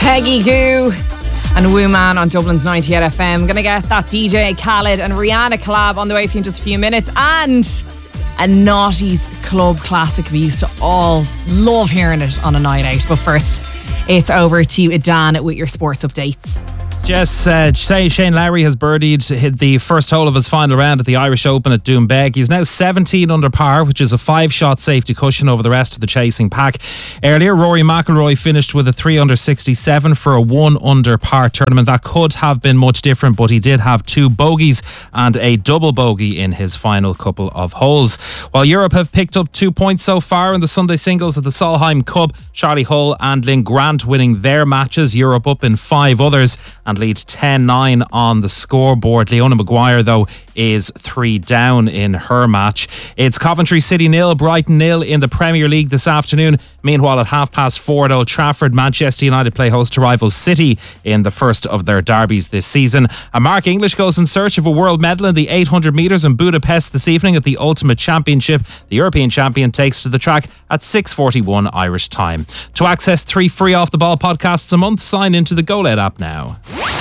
Peggy Goo and Woo Man on Dublin's 98 FM. Gonna get that DJ Khaled and Rihanna collab on the way for you in just a few minutes, and a Naughty's Club classic. We used to all love hearing it on a night out. But first, it's over to Dan with your sports updates. Jess, Shane Lowry has birdied hit the first hole of his final round at the Irish Open at Doonbeg. He's now 17 under par, which is a 5-shot safety cushion over the rest of the chasing pack. Earlier, Rory McIlroy finished with a 3 under 67 for a 1 under par tournament. That could have been much different, but he did have 2 bogeys and a double bogey in his final couple of holes. While Europe have picked up 2 points so far in the Sunday singles at the Solheim Cup, Charlie Hull and Lynn Grant winning their matches. Europe up in 5 others and leads 10-9 on the scoreboard. Leona Maguire, though, is 3 down in her match. It's Coventry City 0, Brighton 0 in the Premier League this afternoon. Meanwhile, at 4:30 at Old Trafford, Manchester United play host to rivals City in the first of their derbies this season. And Mark English goes in search of a world medal in the 800 metres in Budapest this evening at the Ultimate Championship. The European champion takes to the track at 6:41 Irish time. To access 3 free off the ball podcasts a month, sign into the GoLed app now.